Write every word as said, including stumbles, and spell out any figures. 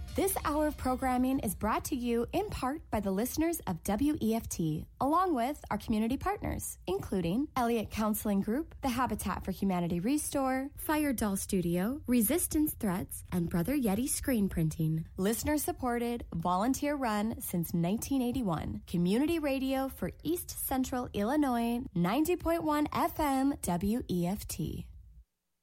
This hour of programming is brought to you in part by the listeners of W E F T, along with our community partners, including Elliott Counseling Group, the Habitat for Humanity Restore, Fire Doll Studio, Resistance Threats, and Brother Yeti Screen Printing. Listener-supported, volunteer-run since nineteen eighty-one. Community radio for East Central Illinois, ninety point one F M W E F T.